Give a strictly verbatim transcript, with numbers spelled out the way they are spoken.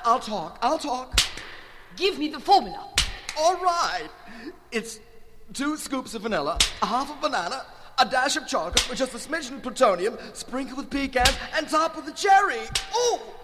I'll talk. I'll talk. Give me the formula. All right. It's two scoops of vanilla, a half a banana, a dash of chocolate with just a smidgen of plutonium, sprinkled with pecans, and topped with a cherry. Ooh!